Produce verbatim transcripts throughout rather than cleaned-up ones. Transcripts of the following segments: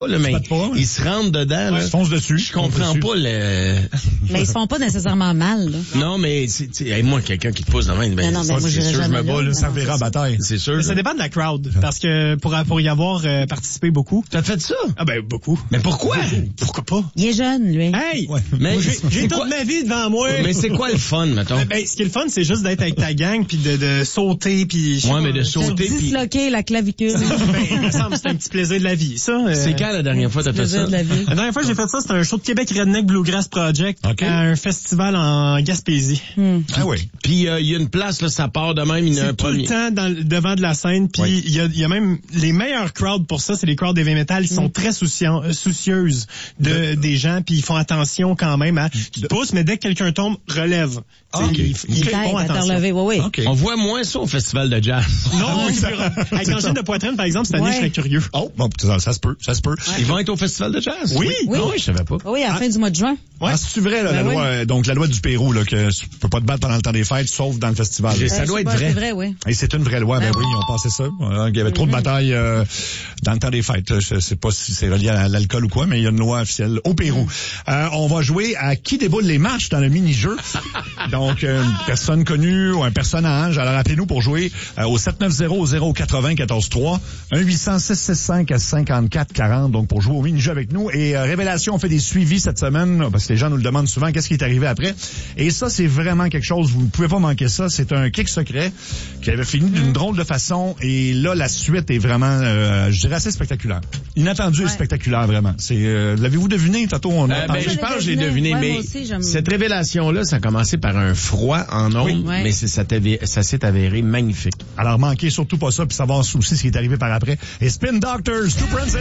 Là, mais pas, ils se rentrent dedans. Ouais, là. ils se foncent dessus. Je comprends pas le... Mais ils se font pas nécessairement mal, là. Non, mais c'est, c'est, hey, moi, quelqu'un qui te pousse dans la main, ben, non, non, c'est, mais moi, c'est j'irais sûr, je me jamais bats, là. là. Ça verra en bataille. C'est sûr. Mais ça dépend de la crowd, parce que pour, pour y avoir euh, participé beaucoup. T'as fait ça? Ah ben, beaucoup. Mais pourquoi? Pourquoi pas? Il est jeune, lui. Hey! Ouais. Mais Moi, j'ai, c'est j'ai toute quoi? ma vie devant moi. Mais c'est quoi le fun, mettons? Ben, ben, ce qui est le fun, c'est juste d'être avec ta gang, puis de, de sauter, puis... je sais Ouais, pas, mais de euh, sauter, puis... Disloquer la clavicule. Ben, il me semble que c'est un petit plaisir de la vie, ça. euh. C'est quand la dernière fois t'as fait Plaisir ça? de la vie. La dernière fois que j'ai fait ça, c'était un show de Québec Redneck Bluegrass Project OK. à un festival en Gaspésie. Hmm. Ah oui. Puis il euh, y a une place, là, ça part de même, il y a un C'est tout premier. le temps dans, le- devant de la scène, puis il Oui. y, a, y a même les meilleurs crowds pour ça, c'est les crowds d'heavy metal. Ils sont très souciants, euh, soucieuses de, des gens, puis ils font attention quand même à... Tu te pousses, mais dès que quelqu'un tombe, relève. Ah, T'sais, OK. Ils, ils Il font t'aide à te attention. relever, oui, oui. OK. On voit moins ça au festival de jazz. Non, c'est plus rare. Avec l'engine de poitrine, par exemple, cette année, Ouais. je serais curieux. Oh, bon, ça, ça se peut, ça se peut. Ils vont être au festival de jazz? Oui. Oui. Non, je savais pas. Oui, à la fin du mois de juin. Ouais. Ah, c'est vrai, là, la Ben loi, oui. euh, donc la loi du Pérou, là, que tu peux pas te battre pendant le temps des fêtes, sauf dans le festival. J'ai- Et Ça Euh, doit je sais être pas, vrai. C'est vrai, oui. c'est une vraie loi, ben, Ben oui, oui. ils ont passé ça. Euh, il y avait trop de batailles euh, dans le temps des fêtes. Je sais pas si c'est relié à l'alcool ou quoi, mais il y a une loi officielle au Pérou. Euh, on va jouer à qui déboule les marches dans le mini-jeu. Donc, euh, une personne connue ou un personnage. Alors, appelez-nous pour jouer euh, au sept neuf zéro zéro quatre-vingts quatorze trois, un huit cents six six cinq cinquante-quatre quarante, donc pour jouer au mini-jeu avec nous. Et euh, Révélation, on fait des suivis cette semaine, parce que les gens nous le demandent souvent, qu'est-ce qui est arrivé après. Et ça, c'est vraiment quelque chose, vous ne pouvez pas manquer ça. C'est un kick secret qui avait fini d'une drôle de façon. Et là, la suite est vraiment, euh, je dirais, assez spectaculaire. Inattendu et Ouais. spectaculaire, vraiment. C'est, euh, l'avez-vous deviné, tantôt? On a Euh, parlé. ben, je pense que je l'ai deviné. deviné, Ouais, mais moi aussi, j'aime- cette révélation-là, ça a commencé par un froid en ondes, Oui. Ouais. mais c'est, ça, t'avait- ça s'est avéré magnifique. Alors, manquez surtout pas ça, puis savoir aussi ce qui est arrivé par après. Et Spin Doctors, Two Princess.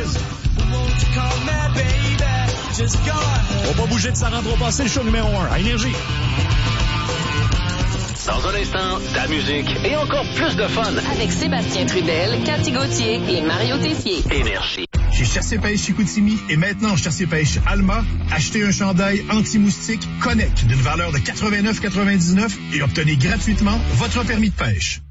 On va pas bouger de sa rentre au passé, le show numéro un, à Énergie. Dans un instant, ta musique et encore plus de fun. Avec Sébastien Trudel, Cathy Gauthier et Mario Tessier. Énergie. Chez Chasse et Pêche Chicoutimi et maintenant Chasse et Pêche Alma, achetez un chandail anti-moustique Connect d'une valeur de quatre-vingt-neuf quatre-vingt-dix-neuf et obtenez gratuitement votre permis de pêche.